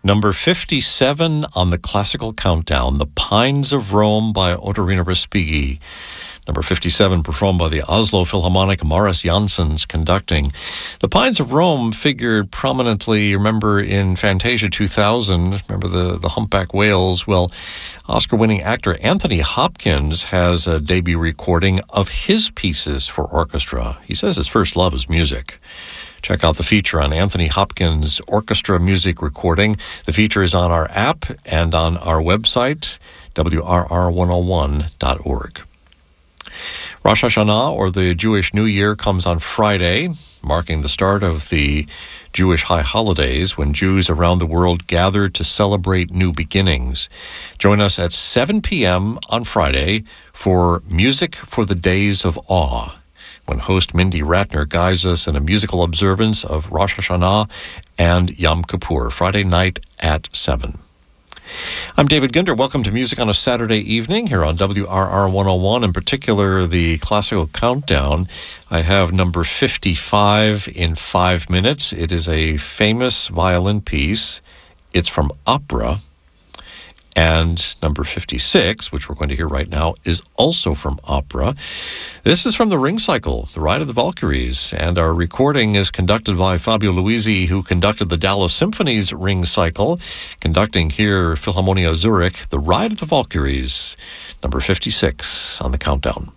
Number 57 on the classical countdown, The Pines of Rome by Ottorino Respighi. Number 57, performed by the Oslo Philharmonic, Maurice Janssens conducting. The Pines of Rome figured prominently, remember, in Fantasia 2000, remember the humpback whales? Well, Oscar-winning actor Anthony Hopkins has a debut recording of his pieces for orchestra. He says his first love is music. Check out the feature on Anthony Hopkins' orchestra music recording. The feature is on our app and on our website, wrr101.org. Rosh Hashanah, or the Jewish New Year, comes on Friday, marking the start of the Jewish high holidays when Jews around the world gather to celebrate new beginnings. Join us at 7 p.m. on Friday for Music for the Days of Awe, when host Mindy Ratner guides us in a musical observance of Rosh Hashanah and Yom Kippur, Friday night at 7. I'm David Ginder. Welcome to Music on a Saturday evening here on WRR 101, in particular the Classical Countdown. I have number 55 in 5 minutes. It is a famous violin piece. It's from opera. And number 56, which we're going to hear right now, is also from opera. This is from the Ring Cycle, The Ride of the Valkyries, and our recording is conducted by Fabio Luisi, who conducted the Dallas Symphony's Ring Cycle, conducting here Philharmonia Zurich, The Ride of the Valkyries, number 56 on the countdown.